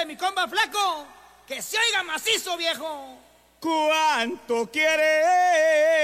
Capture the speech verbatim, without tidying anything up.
mi compa flaco. Que se oiga macizo, viejo. ¿Cuánto quieres